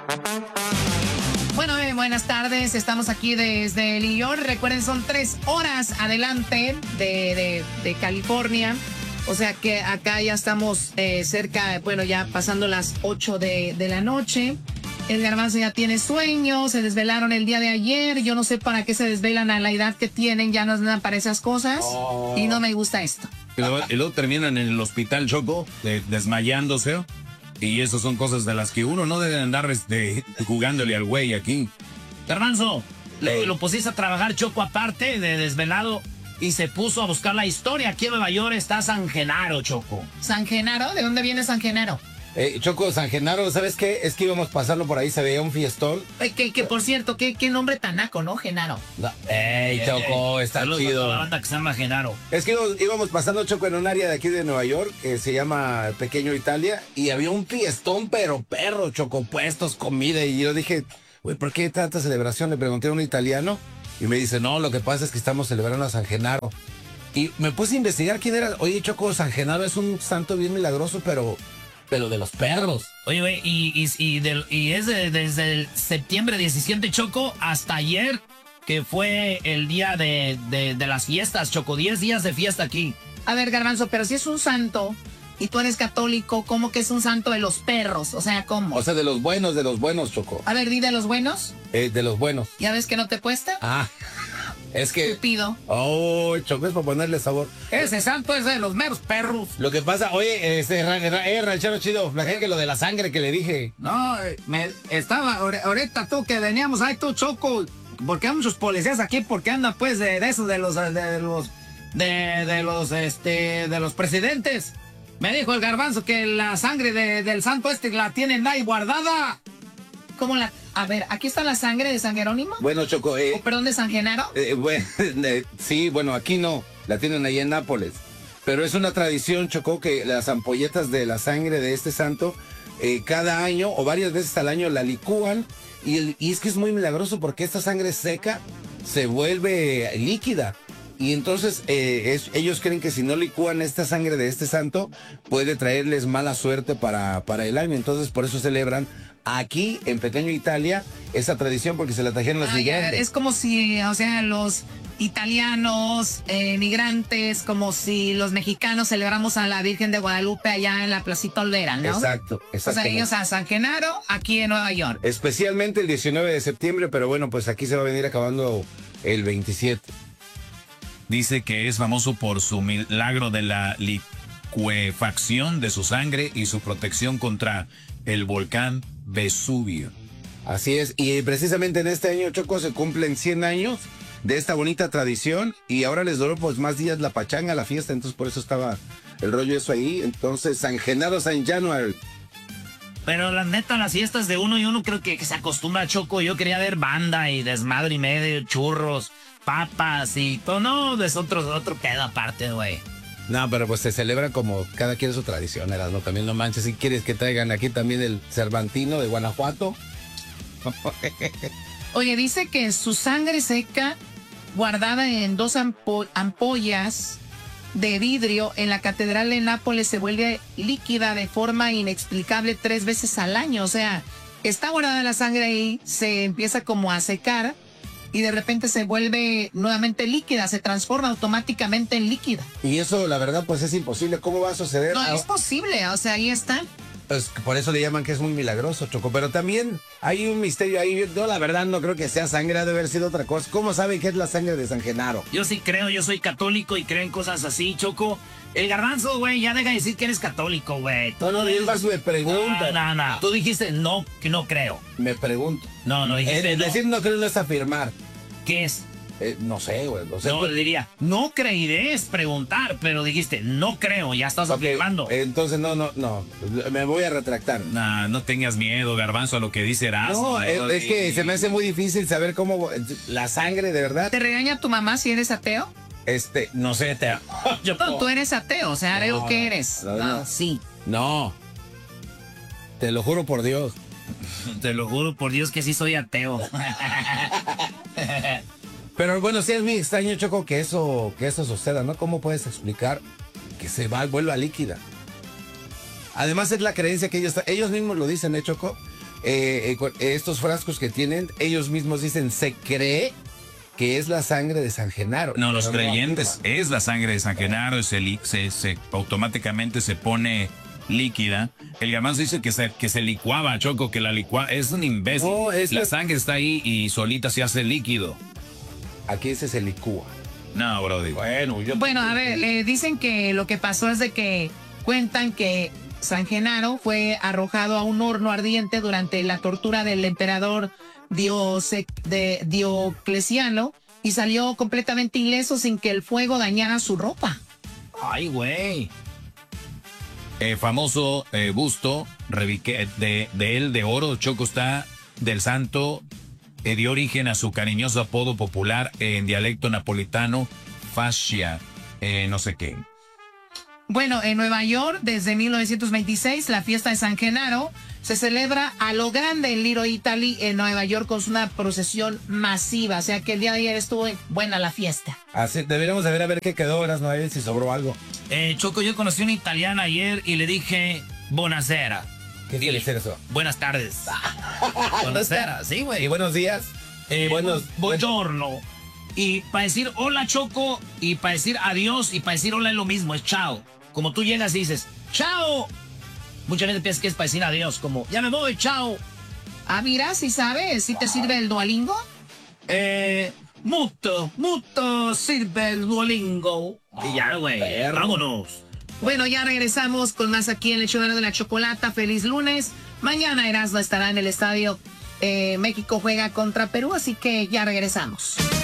Bueno, buenas tardes. Estamos aquí desde New York. Recuerden, son 3 horas adelante de California. O sea que acá ya estamos cerca, bueno, ya pasando las 8 de la noche. El Garbanzo ya tiene sueño, se desvelaron el día de ayer. Yo no sé para qué se desvelan a la edad que tienen, ya no dan para esas cosas. Y no me gusta esto. Y luego terminan en el hospital, Choco, desmayándose. Y eso son cosas de las que uno no debe andar jugándole al güey aquí. Garbanzo, lo pusiste a trabajar, Choco, aparte de desvelado, y se puso a buscar la historia. Aquí en Nueva York está San Genaro, Choco. ¿San Genaro? ¿De dónde viene San Genaro? Choco, San Genaro, ¿sabes qué? Es que íbamos pasando por ahí, se veía un fiestón. Que por cierto, ¿qué nombre tan naco, ¿no? Genaro. No. Choco, está chido. La banda que se llama Genaro. Es que íbamos pasando, Choco, en un área de aquí de Nueva York, que se llama Pequeño Italia, y había un fiestón, pero perro, Choco, puestos, comida, y yo dije, güey, ¿por qué tanta celebración? Le pregunté a un italiano, y me dice, no, lo que pasa es que estamos celebrando a San Genaro. Y me puse a investigar quién era. Oye, Choco, San Genaro es un santo bien milagroso, pero de los perros. Oye, güey, y es desde el septiembre 17, Choco, hasta ayer, que fue el día de las fiestas, Choco, 10 días de fiesta aquí. A ver, Garbanzo, pero si es un santo y tú eres católico, ¿cómo que es un santo de los perros? O sea, ¿cómo? O sea, de los buenos, Choco. A ver, di de los buenos. De los buenos. ¿Ya ves que no te cuesta? Es que... Estúpido. Oh, Choco, es para ponerle sabor. Ese santo es de los meros perros. Lo que pasa, oye, ranchero chido, la gente que lo de la sangre que le dije. No, ahorita tú que veníamos ahí, tú, Choco, porque hay muchos policías aquí, porque andan pues de esos, de los presidentes. Me dijo el Garbanzo que la sangre del santo la tienen ahí guardada. ¿Cómo la...? A ver, ¿aquí está la sangre de San Jerónimo? Bueno, Choco, perdón, ¿de San Genaro? Sí, bueno, aquí no, la tienen ahí en Nápoles. Pero es una tradición, Choco, que las ampolletas de la sangre de este santo, cada año o varias veces al año la licúan. Y es que es muy milagroso porque esta sangre seca se vuelve líquida. Y entonces ellos creen que si no licúan esta sangre de este santo, puede traerles mala suerte para el año. Entonces por eso celebran aquí en Pequeño Italia esa tradición, porque se la trajeron los migrantes. Es como si, o sea, los italianos, migrantes, como si los mexicanos celebramos a la Virgen de Guadalupe allá en la Placita Olvera, ¿no? Exacto. O sea, ellos a San Genaro aquí en Nueva York. Especialmente el 19 de septiembre, pero bueno, pues aquí se va a venir acabando el 27. Dice que es famoso por su milagro de la licuefacción de su sangre y su protección contra el volcán Vesubio. Así es, y precisamente en este año, Choco, se cumplen 100 años de esta bonita tradición, y ahora les duró pues más días la pachanga, la fiesta, entonces por eso estaba el rollo eso ahí. Entonces, San Genaro, San January. Pero la neta, las fiestas de uno y uno creo que se acostumbra, Choco. Yo quería ver banda y desmadre y medio, churros, papas y todo. No, es otro pedo aparte, güey. No, pero pues se celebra como cada quien su tradición, ¿no? También no manches, si quieres que traigan aquí también el Cervantino de Guanajuato. Oye, dice que su sangre seca, guardada en 2 ampollas de vidrio en la Catedral de Nápoles, se vuelve líquida de forma inexplicable 3 veces al año. O sea, está guardada la sangre ahí, se empieza como a secar y de repente se vuelve nuevamente líquida, se transforma automáticamente en líquida. Y eso, la verdad, pues es imposible. ¿Cómo va a suceder? No, es posible, o sea, ahí está. Pues por eso le llaman que es muy milagroso, Choco. Pero también hay un misterio ahí. Yo la verdad no creo que sea sangre, ha de haber sido otra cosa. ¿Cómo saben que es la sangre de San Genaro? Yo sí creo, yo soy católico y creo en cosas así, Choco. El Garbanzo, güey, ya deja de decir que eres católico, güey. No, me pregunta. No. Tú dijiste no, que no creo. Me pregunto. No, dijiste no. Decir no creo no es afirmar. ¿Qué es? No sé, güey. No sé. No, le diría, no creeré es preguntar, pero dijiste, no creo, ya estás afirmando. Entonces, no. Me voy a retractar. Nah, no tengas miedo, Garbanzo, a lo que dice Erasmo. No, es que se me hace muy difícil saber cómo la sangre, de verdad. ¿Te regaña tu mamá si eres ateo? No sé, No, tú eres ateo, o sea, ¿ateo qué eres? No. Sí. No. Te lo juro por Dios. Te lo juro por Dios que sí soy ateo. Pero bueno, sí es muy extraño, Choco, que eso suceda, ¿no? ¿Cómo puedes explicar que se vuelva líquida? Además es la creencia que ellos mismos lo dicen, Choco, estos frascos que tienen, ellos mismos dicen, se cree que es la sangre de San Genaro. No, los Pero creyentes afirman. es la sangre de San Genaro, automáticamente se pone líquida. El Garbanzo dice que se licuaba, Choco, que la licuaba. Es un imbécil. No, es la que- sangre está ahí y solita se hace líquido. Aquí dice se licúa. No, brody. Bueno, a ver, dicen que lo que pasó es de que cuentan que San Genaro fue arrojado a un horno ardiente durante la tortura del emperador Diocleciano y salió completamente ileso sin que el fuego dañara su ropa. Ay, güey. Famoso busto de él de oro, Choco, está del santo, dio origen a su cariñoso apodo popular en dialecto napolitano, fascia, no sé qué. Bueno, en Nueva York, desde 1926, la fiesta de San Genaro se celebra a lo grande en Little Italy, en Nueva York, con una procesión masiva. O sea que el día de ayer estuvo buena la fiesta. Así, deberíamos de ver a ver qué quedó, no a ver si sobró algo. Choco, yo conocí a una italiana ayer y le dije, buonasera. ¿Qué quiere decir eso? Buenas tardes. Buonasera, sí, Y güey. buenos días. Buongiorno. Y para decir hola, Choco, y para decir adiós, y para decir hola es lo mismo, es chao. Como tú llegas y dices, chao. Mucha gente piensa que es para decir adiós, como, ya me voy, chao. Ah, mira, si sabes, si te sirve el Duolingo. Mucho sirve el Duolingo. Y ya, güey, vámonos. Bueno, ya regresamos con más aquí en el show de la chocolata. Feliz lunes. Mañana Erasmo estará en el estadio. México juega contra Perú, así que ya regresamos.